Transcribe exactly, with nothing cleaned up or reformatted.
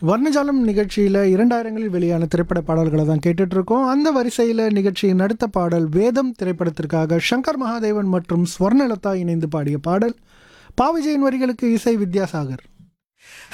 வர்ணஜாலம் நிகழ்ச்சியில் இரண்டாயிரங்களில் வெளியான திரைப்பட பாடல்களை தான் கேட்டுட்டு இருக்கோம். அந்த வரிசையில் நிகழ்ச்சியின் அடுத்த பாடல் வேதம் திரைப்படத்திற்காக சங்கர் மகாதேவன் மற்றும் ஸ்வர்ணலதா இணைந்து பாடிய பாடல். பா விஜயின் வரிகளுக்கு இசை வித்யாசாகர்.